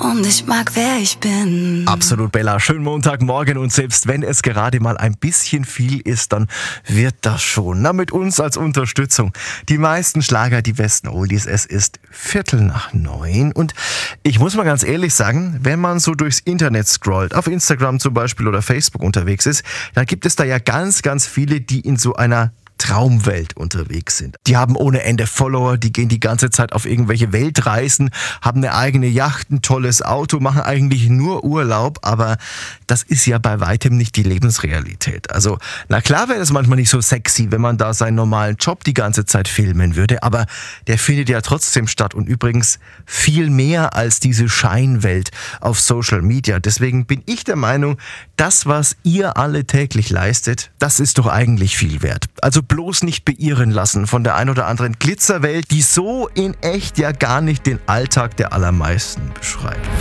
Und ich mag, wer ich bin. Absolut, Bella. Schönen Montagmorgen und selbst wenn es gerade mal ein bisschen viel ist, dann wird das schon. Na, mit uns als Unterstützung. Die meisten Schlager, die besten Oldies. Es ist 8:45 und ich muss mal ganz ehrlich sagen, wenn man so durchs Internet scrollt, auf Instagram zum Beispiel oder Facebook unterwegs ist, dann gibt es da ja ganz, ganz viele, die in so einer Traumwelt unterwegs sind. Die haben ohne Ende Follower, die gehen die ganze Zeit auf irgendwelche Weltreisen, haben eine eigene Yacht, ein tolles Auto, machen eigentlich nur Urlaub, aber das ist ja bei weitem nicht die Lebensrealität. Also, na klar wäre das manchmal nicht so sexy, wenn man da seinen normalen Job die ganze Zeit filmen würde, aber der findet ja trotzdem statt und übrigens viel mehr als diese Scheinwelt auf Social Media. Deswegen bin ich der Meinung, das, was ihr alle täglich leistet, das ist doch eigentlich viel wert. Also bloß nicht beirren lassen von der ein oder anderen Glitzerwelt, die so in echt ja gar nicht den Alltag der allermeisten beschreibt.